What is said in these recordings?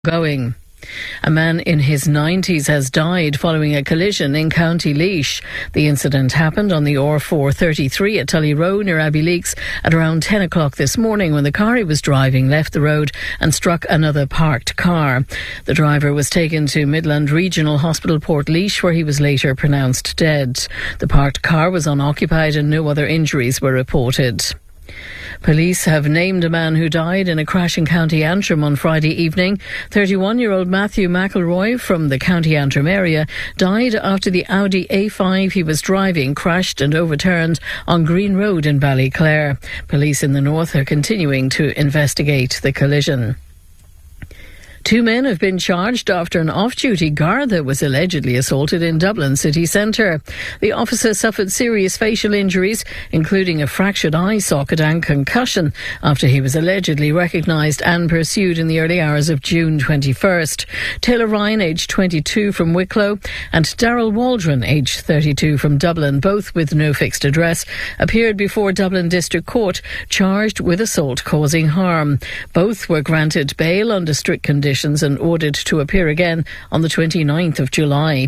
going. A man in his 90s has died following a collision in County Laois. The incident happened on the R433 at Tully Road near Abbeyleix at around 10 o'clock this morning when the car he was driving left the road and struck another parked car. The driver was taken to Midland Regional Hospital Portlaoise where he was later pronounced dead. The parked car was unoccupied and no other injuries were reported. Police have named a man who died in a crash in County Antrim on Friday evening. 31-year-old Matthew McElroy from the County Antrim area died after the Audi A5 he was driving crashed and overturned on Green Road in Ballyclare. Police in the north are continuing to investigate the collision. 2 men have been charged after an off-duty Garda was allegedly assaulted in Dublin city centre. The officer suffered serious facial injuries, including a fractured eye socket and concussion, after he was allegedly recognised and pursued in the early hours of June 21st. Taylor Ryan, aged 22 from Wicklow, and Daryl Waldron, aged 32 from Dublin, both with no fixed address, appeared before Dublin District Court, charged with assault causing harm. Both were granted bail under strict conditions and ordered to appear again on the 29th of July.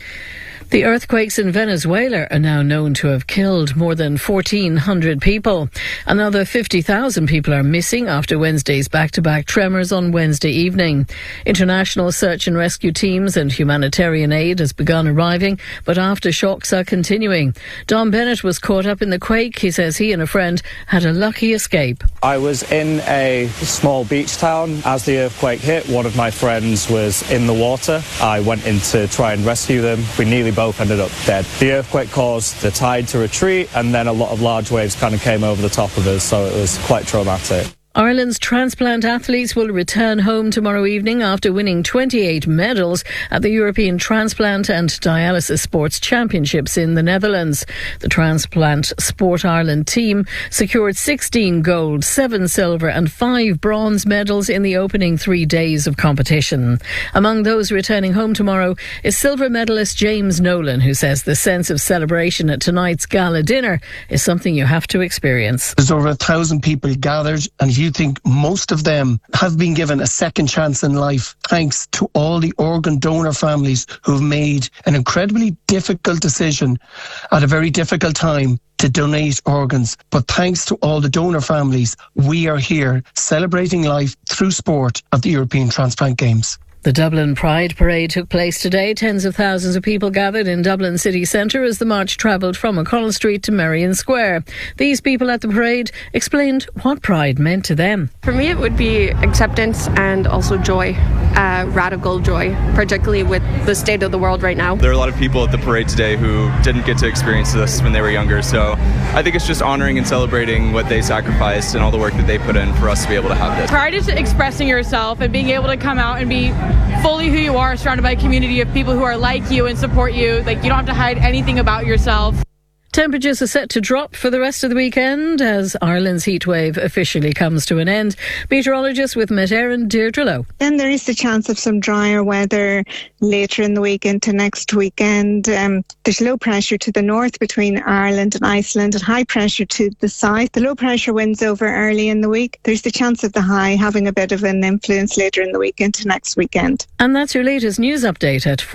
The earthquakes in Venezuela are now known to have killed more than 1,400 people. Another 50,000 people are missing after Wednesday's back-to-back tremors on Wednesday evening. International search and rescue teams and humanitarian aid has begun arriving, but aftershocks are continuing. Don Bennett was caught up in the quake. He says he and a friend had a lucky escape. I was in a small beach town. As the earthquake hit, one of my friends was in the water. I went in to try and rescue them. We nearly both ended up dead. The earthquake caused the tide to retreat, and then a lot of large waves kind of came over the top of us, so it was quite traumatic. Ireland's transplant athletes will return home tomorrow evening after winning 28 medals at the European Transplant and Dialysis Sports Championships in the Netherlands. The Transplant Sport Ireland team secured 16 gold, 7 silver and 5 bronze medals in the opening 3 days of competition. Among those returning home tomorrow is silver medalist James Nolan, who says the sense of celebration at tonight's gala dinner is something you have to experience. There's over 1,000 people gathered, and you think most of them have been given a second chance in life thanks to all the organ donor families who've made an incredibly difficult decision at a very difficult time to donate organs. But thanks to all the donor families, we are here celebrating life through sport at the European Transplant Games. The Dublin Pride Parade took place today. Tens of thousands of people gathered in Dublin city centre as the march travelled from O'Connell Street to Merrion Square. These people at the parade explained what Pride meant to them. For me, it would be acceptance and also joy, radical joy, particularly with the state of the world right now. There are a lot of people at the parade today who didn't get to experience this when they were younger, so I think it's just honouring and celebrating what they sacrificed and all the work that they put in for us to be able to have this. Pride is expressing yourself and being able to come out and be fully who you are, surrounded by a community of people who are like you and support you. Like, you don't have to hide anything about yourself. Temperatures are set to drop for the rest of the weekend as Ireland's heatwave officially comes to an end. Meteorologist with Met Éireann, Deirdre Lowe. Then there is the chance of some drier weather later in the week into next weekend. There's low pressure to the north between Ireland and Iceland and high pressure to the south. The low pressure winds over early in the week. There's the chance of the high having a bit of an influence later in the week into next weekend. And that's your latest news update at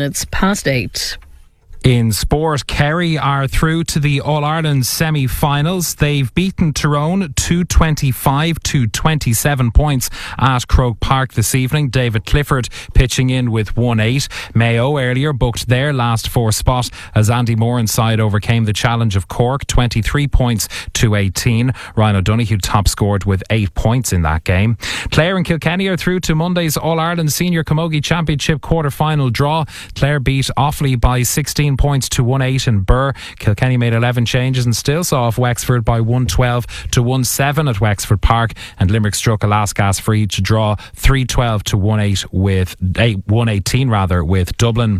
8:04. In sport, Kerry are through to the All-Ireland semi-finals. They've beaten Tyrone 225 to 27 points at Croke Park this evening. David Clifford pitching in with 1-8. Mayo earlier booked their last 4 spot as Andy Moran's side overcame the challenge of Cork 23 points to 18. Ryan O'Donoghue top scored with 8 points in that game. Clare and Kilkenny are through to Monday's All-Ireland Senior Camogie Championship quarter-final draw. Clare beat Offaly by 16 points to 1-8 in Birr. Kilkenny made 11 changes and still saw off Wexford by 112 to 1-7 at Wexford Park, and Limerick struck a last gasp free to draw 312 to 1-8 with 118 with Dublin.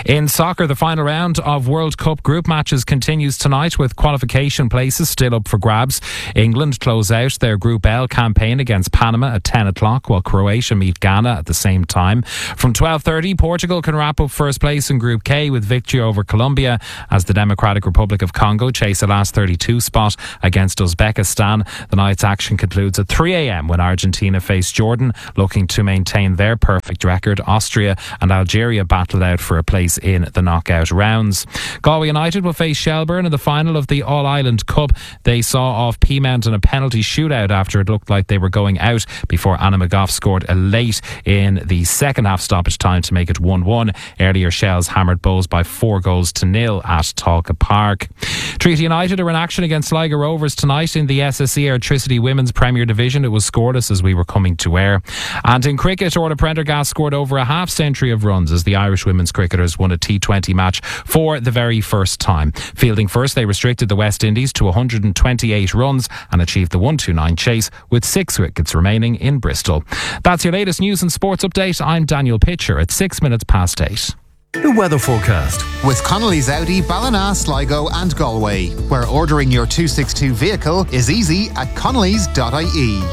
In soccer, the final round of World Cup group matches continues tonight with qualification places still up for grabs. England close out their Group L campaign against Panama at 10 o'clock, while Croatia meet Ghana at the same time. From 12:30, Portugal can wrap up first place in Group K with victory over Colombia as the Democratic Republic of Congo chase a last 32 spot against Uzbekistan. The night's action concludes at 3 a.m. when Argentina face Jordan, looking to maintain their perfect record. Austria and Algeria battled out for a place in the knockout rounds. Galway United will face Shelburne in the final of the All-Ireland Cup. They saw off Peamount in a penalty shootout after it looked like they were going out before Anna McGough scored a late in the second half stoppage time to make it 1-1. Earlier, Shells hammered Bowes by 4-0 at Talca Park. Treaty United are in action against Sligo Rovers tonight in the SSE Electricity Women's Premier Division. It was scoreless as we were coming to air. And in cricket, Orla Prendergast scored over a half-century of runs as the Irish women's cricketers won a T20 match for the very first time. Fielding first, they restricted the West Indies to 128 runs and achieved the 129 chase with 6 wickets remaining in Bristol. That's your latest news and sports update. I'm Daniel Pitcher at 6 minutes past 8. The weather forecast with Connolly's Audi, Ballina, Sligo and Galway, where ordering your 262 vehicle is easy at connellys.ie.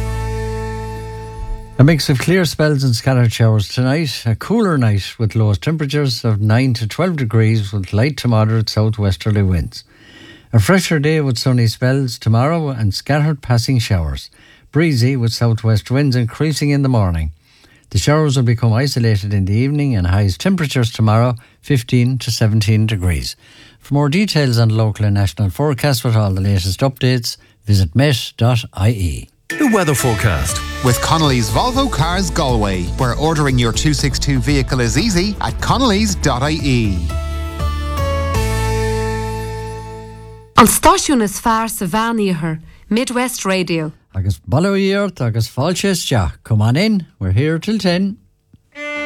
A mix of clear spells and scattered showers tonight. A cooler night with lowest temperatures of 9 to 12 degrees with light to moderate southwesterly winds. A fresher day with sunny spells tomorrow and scattered passing showers. Breezy with southwest winds increasing in the morning. The showers will become isolated in the evening and highest temperatures tomorrow 15 to 17 degrees. For more details on local and national forecasts with all the latest updates, visit met.ie. The weather forecast with Connolly's Volvo Cars Galway, where ordering your 262 vehicle is easy at connellys.ie. An stáisiún is fearr sa bhean Midwest Radio. Agus ballóíart agus fáilte isteach. Come on in, we're here till 10.